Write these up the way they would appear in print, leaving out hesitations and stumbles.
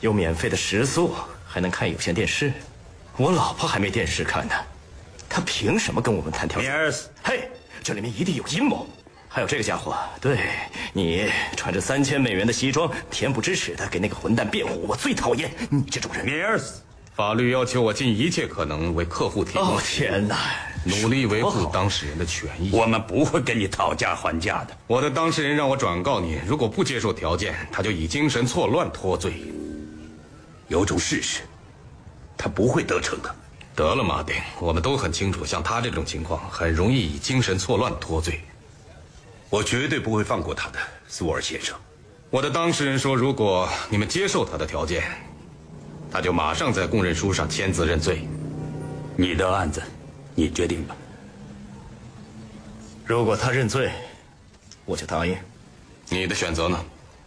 有免费的食宿，还能看有线电视。我老婆还没电视看呢，她凭什么跟我们谈条件？ 米尔斯， 嘿，这里面一定有阴谋。还有这个家伙，对你穿着$3000的西装，恬不知耻的给那个混蛋辩护，我最讨厌你这种人。 米尔斯， 法律要求我尽一切可能为客户提供。 哦天哪！ 努力维护当事人的权益。 我们不会跟你讨价还价的。 我的当事人让我转告你，如果不接受条件，他就以精神错乱脱罪。 有种事实，他不会得逞的。 得了，马丁，我们都很清楚，像他这种情况，很容易以精神错乱脱罪。 我绝对不会放过他的，苏尔先生。 我的当事人说，如果你们接受他的条件，他就马上在供认书上签字认罪。 你的案子，你决定吧。 如果他认罪，我就答应。 你的选择呢？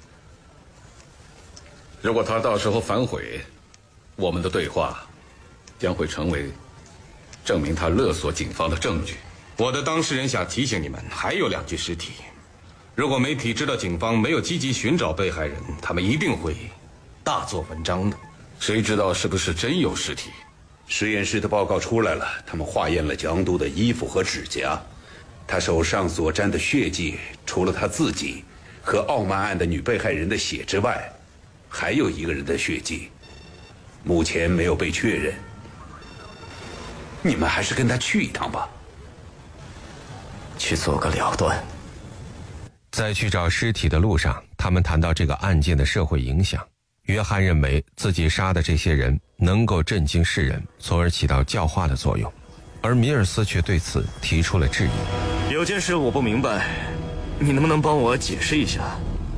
如果他到时候反悔，我们的对话将会成为证明他勒索警方的证据。 我的当事人想提醒你们，还有2具尸体。如果媒体知道警方没有积极寻找被害人，他们一定会大做文章的。 谁知道是不是真有尸体？ 实验室的报告出来了，他们化验了江都的衣服和指甲，他手上所沾的血迹，除了他自己和傲慢案的女被害人的血之外，还有一个人的血迹，目前没有被确认。你们还是跟他去一趟吧， 去做个了断。 在去找尸体的路上，他们谈到这个案件的社会影响。约翰认为自己杀的这些人能够震惊世人，从而起到教化的作用，而米尔斯却对此提出了质疑。 有件事我不明白，你能不能帮我解释一下？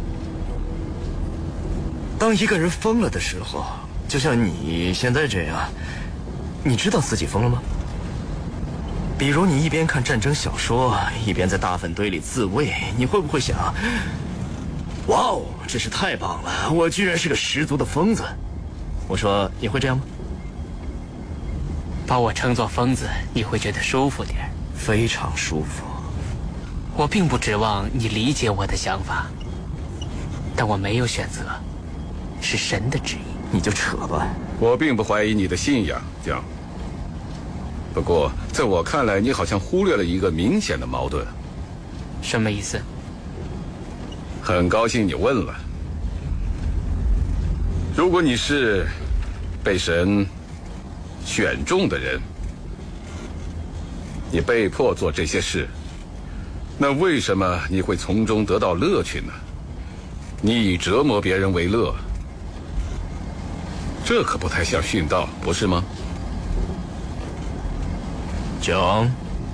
当一个人疯了的时候，就像你现在这样，你知道自己疯了吗？比如你一边看战争小说，一边在大粪堆里自慰，你会不会想，哇哦，真是太棒了，我居然是个十足的疯子。我说你会这样吗？ 把我称作疯子，你会觉得舒服点。 非常舒服。 我并不指望你理解我的想法，但我没有选择，是神的旨意。 你就扯吧。 我并不怀疑你的信仰，江。不过在我看来，你好像忽略了一个明显的矛盾。 什么意思？ 很高兴你问了。如果你是被神选中的人，你被迫做这些事，那为什么你会从中得到乐趣呢？你以折磨别人为乐，这可不太像殉道，不是吗？ John，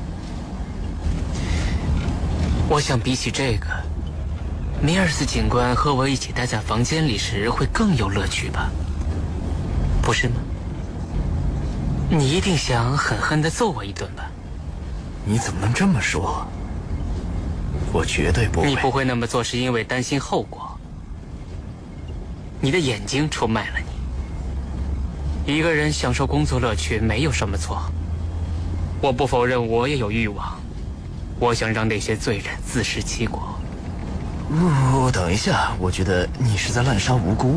我想比起这个，米尔斯警官和我一起待在房间里时会更有乐趣吧？不是吗？你一定想狠狠地揍我一顿吧？ 你怎么能这么说？我绝对不会。 你不会那么做是因为担心后果。你的眼睛出卖了你。一个人享受工作乐趣没有什么错。我不否认我也有欲望，我想让那些罪人自食其果。 等一下，我觉得你是在滥杀无辜。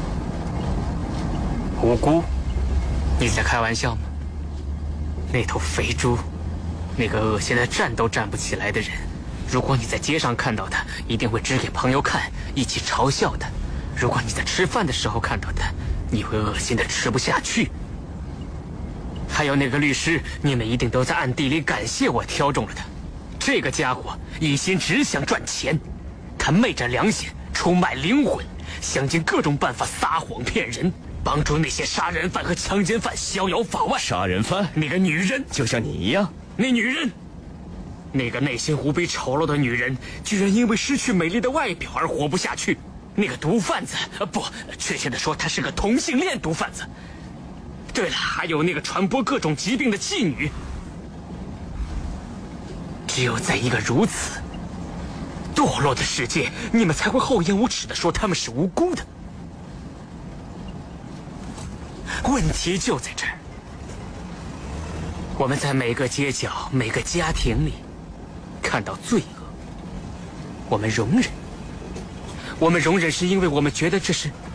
无辜？你在开玩笑吗？那头肥猪，那个恶心的站都站不起来的人，如果你在街上看到他，一定会指给朋友看，一起嘲笑他。如果你在吃饭的时候看到他，你会恶心的吃不下去。还有那个律师，你们一定都在暗地里感谢我挑中了他。这个家伙一心只想赚钱，他昧着良心出卖灵魂，想尽各种办法撒谎骗人，帮助那些杀人犯和强奸犯逍遥法外。 杀人犯？ 那个女人就像你一样。 那女人，那个内心无比丑陋的女人，居然因为失去美丽的外表而活不下去。那个毒贩子，不，确切的说，他是个同性恋毒贩子。对了，还有那个传播各种疾病的妓女。只有在一个如此堕落的世界，你们才会厚颜无耻地说他们是无辜的。问题就在这儿。我们在每个街角、每个家庭里看到罪恶，我们容忍。我们容忍是因为我们觉得这是